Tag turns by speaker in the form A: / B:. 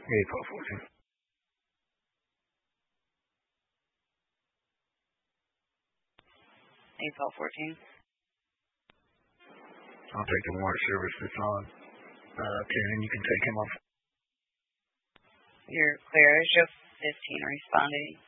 A: A1214.
B: A1214.
A: I'll take the warrant service that's on. Karen, you can take him off.
B: You're clear. Show 15 responding.